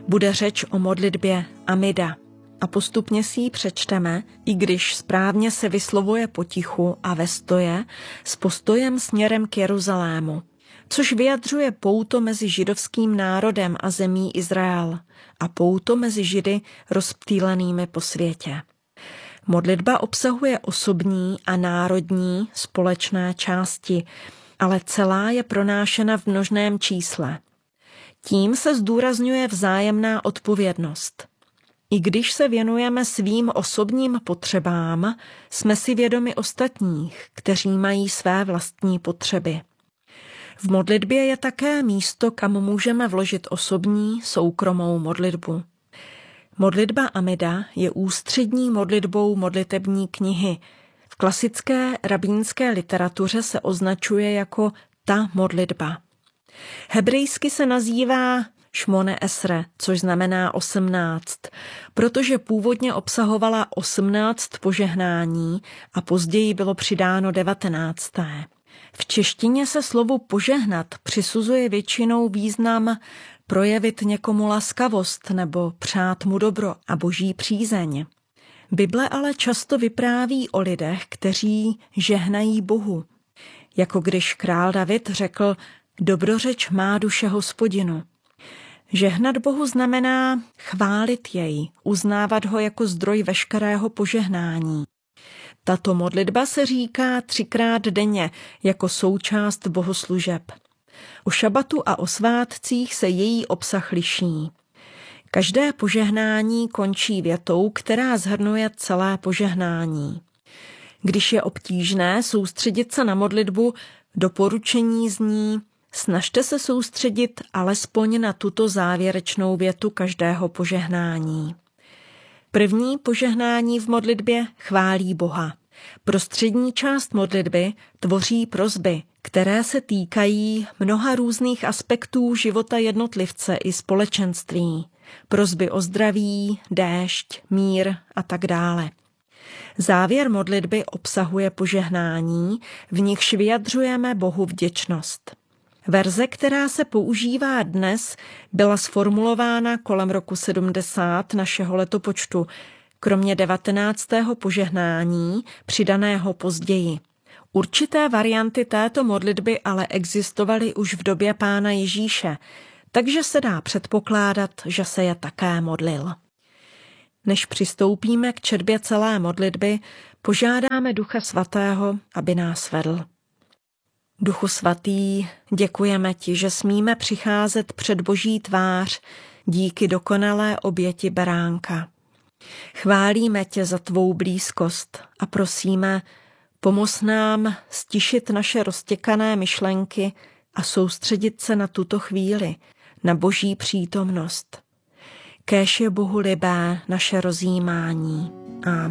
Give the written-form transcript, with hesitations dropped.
bude řeč o modlitbě Amida a postupně si ji přečteme, i když správně se vyslovuje potichu a ve stoje s postojem směrem k Jeruzalému, což vyjadřuje pouto mezi židovským národem a zemí Izrael a pouto mezi Židy rozptýlenými po světě. Modlitba obsahuje osobní a národní společné části, ale celá je pronášena v množném čísle. Tím se zdůrazňuje vzájemná odpovědnost. I když se věnujeme svým osobním potřebám, jsme si vědomi ostatních, kteří mají své vlastní potřeby. V modlitbě je také místo, kam můžeme vložit osobní, soukromou modlitbu. Modlitba Amida je ústřední modlitbou modlitební knihy. V klasické rabínské literatuře se označuje jako ta modlitba. Hebrejsky se nazývá Šmone Esre, což znamená 18, protože původně obsahovala 18 požehnání a později bylo přidáno 19. V češtině se slovu požehnat přisuzuje většinou význam projevit někomu laskavost nebo přát mu dobro a boží přízeň. Bible ale často vypráví o lidech, kteří žehnají Bohu. Jako když král David řekl, dobrořeč má duše Hospodinu. Žehnat Bohu znamená chválit jej, uznávat ho jako zdroj veškerého požehnání. Tato modlitba se říká 3krát denně jako součást bohoslužeb. O šabatu a o svátcích se její obsah liší. Každé požehnání končí větou, která shrnuje celé požehnání. Když je obtížné soustředit se na modlitbu, doporučení zní: snažte se soustředit alespoň na tuto závěrečnou větu každého požehnání. První požehnání v modlitbě chválí Boha. Prostřední část modlitby tvoří prosby, které se týkají mnoha různých aspektů života jednotlivce i společenství. Prosby o zdraví, déšť, mír a tak dále. Závěr modlitby obsahuje požehnání, v nichž vyjadřujeme Bohu vděčnost. Verze, která se používá dnes, byla sformulována kolem roku 70 našeho letopočtu, kromě 19. požehnání, přidaného později. Určité varianty této modlitby ale existovaly už v době Pána Ježíše, takže se dá předpokládat, že se je také modlil. Než přistoupíme k četbě celé modlitby, požádáme Ducha Svatého, aby nás vedl. Duchu Svatý, děkujeme ti, že smíme přicházet před Boží tvář díky dokonalé oběti beránka. Chválíme tě za tvou blízkost a prosíme, pomoz nám stišit naše roztěkané myšlenky a soustředit se na tuto chvíli, na Boží přítomnost. Kéž je Bohu libé naše rozjímání. Amen.